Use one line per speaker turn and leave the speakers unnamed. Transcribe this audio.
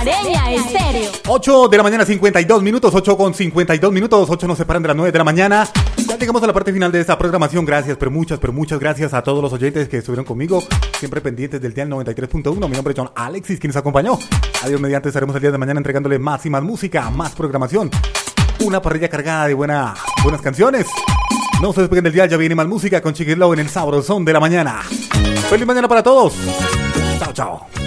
Cadeña Estéreo.
8 de la mañana, 52 minutos, 8 con 52 minutos, 8 nos separan de las 9 de la mañana. Ya llegamos a la parte final de esta programación. Gracias, pero muchas gracias a todos los oyentes que estuvieron conmigo, siempre pendientes del dial 93.1. Mi nombre es John Alexis, quien nos acompañó. Adiós, mediante estaremos el día de mañana entregándole más y más música, más programación. Una parrilla cargada de buenas canciones. No se despeguen del dial, ya viene más música con Chiquis Love en el sabrosón de la mañana. Feliz mañana para todos. Chao, chao.